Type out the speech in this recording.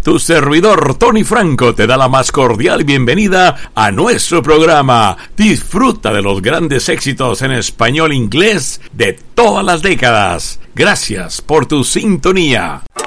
Tu servidor Tony Franco te da la más cordial bienvenida a nuestro programa. Disfruta de los grandes éxitos en español e inglés de todas las décadas. Gracias por tu sintonía.